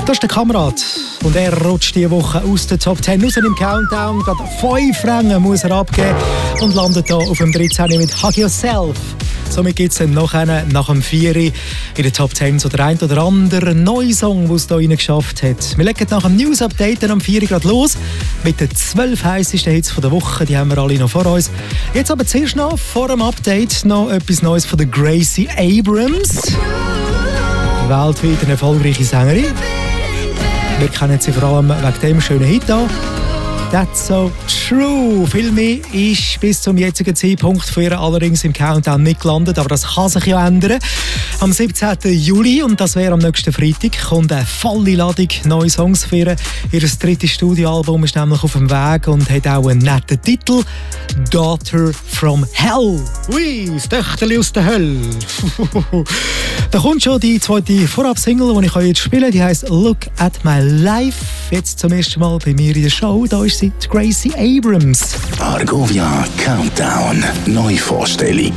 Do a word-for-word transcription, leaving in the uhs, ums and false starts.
Das ist der Kamerad. Und er rutscht diese Woche aus der Top zehn raus im Countdown. Gerade fünf Ränge muss er abgeben und landet hier auf dem dreizehn mit Hug Yourself. Somit gibt es dann noch einen, nach dem vier in der Top zehn so der ein oder andere neue Song, den es hier reingeschafft hat. Wir legen nach dem News-Update am vier gerade los mit den zwölf heißesten Hits der Woche. Die haben wir alle noch vor uns. Jetzt aber zuerst noch vor dem Update noch etwas Neues von der Gracie Abrams. Weltweit eine erfolgreiche Sängerin. Wir kennen sie vor allem wegen dem schönen Hit hier. That's so true. Viel mehr ist bis zum jetzigen Zeitpunkt für ihr allerdings im Countdown nicht gelandet, aber das kann sich ja ändern. Am siebzehnten Juli, und das wäre am nächsten Freitag, kommt eine volle Ladung neue Songs für ihr. Ihr drittes Studioalbum ist nämlich auf dem Weg und hat auch einen netten Titel: Daughter from Hell. Ui, das Töchterli aus der Hölle. Da kommt schon die zweite Vorab-Single, die ich euch jetzt spiele. Die heisst Look at My Life. Jetzt zum ersten Mal bei mir in der Show. Da ist sie, Gracie Abrams. Argovia Countdown. Neuvorstellung.